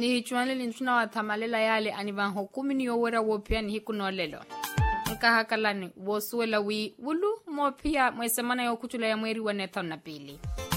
ni hichuanle lintuna wathamalela yale anivan hokumi ni yowera wopia ni hikunolelo. Nkahakalani wosuela wi wulu mopia mwesemana yokutula ya mweri wa 2.